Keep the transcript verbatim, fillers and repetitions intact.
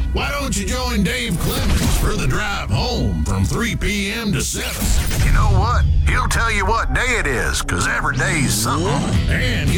Why don't you join Dave Clemens for the drive home from three p.m. to seven? You know what? He'll tell you what day it is, because every day's something. And